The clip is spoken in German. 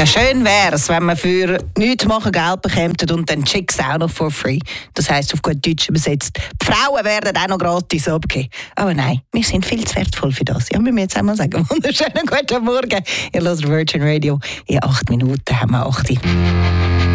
Ja, schön wäre es, wenn man für nichts machen Geld bekommt und dann Chicks auch noch for free. Das heisst auf gut Deutsch übersetzt, die Frauen werden auch noch gratis abgeben. Aber nein, wir sind viel zu wertvoll für das. Ja, müssen wir jetzt einmal sagen. Wunderschönen guten Morgen. Ihr hört Virgin Radio. In 8 Minuten haben wir 8.